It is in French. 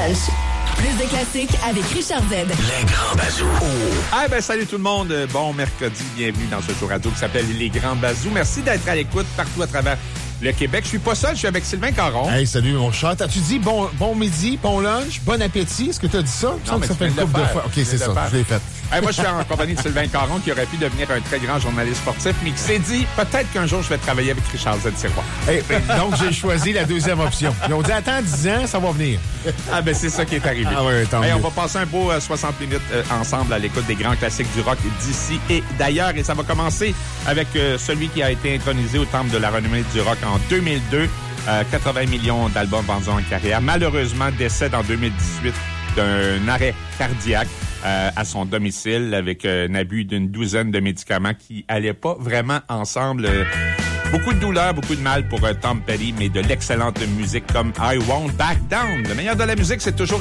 Rouge. Plus de classiques avec Richard Z. Les Grands Bazous. Ah ben salut tout le monde. Bon mercredi, bienvenue dans ce show radio qui s'appelle Les Grands Bazous. Merci d'être à l'écoute partout à travers le Québec. Je suis pas seul, je suis avec Sylvain Caron. Hey, salut mon chat. T'as-tu dit bon midi, bon lunch, bon appétit? Est-ce que t'as dit ça? Non, mais ça fait une couple de fois. OK, c'est ça. Je l'ai fait. Hey, moi, je suis en compagnie de Sylvain Caron qui aurait pu devenir un très grand journaliste sportif, mais qui s'est dit peut-être qu'un jour je vais travailler avec Richard Z. Sirois. Hey, donc, j'ai choisi la deuxième option. Ils ont dit attends 10 ans, ça va venir. Ah ben c'est ça qui est arrivé. Ah ouais, tant mieux. On va passer un beau 60 minutes ensemble à l'écoute des grands classiques du rock d'ici et d'ailleurs. Et ça va commencer avec celui qui a été intronisé au Temple de la renommée du rock en 2002. 80 millions d'albums vendus en carrière. Malheureusement, décède en 2018 d'un arrêt cardiaque à son domicile avec un abus d'une douzaine de médicaments qui allaient pas vraiment ensemble. Beaucoup de douleur, beaucoup de mal pour Tom Petty, mais de l'excellente musique comme I Won't Back Down. Le meilleur de la musique, c'est toujours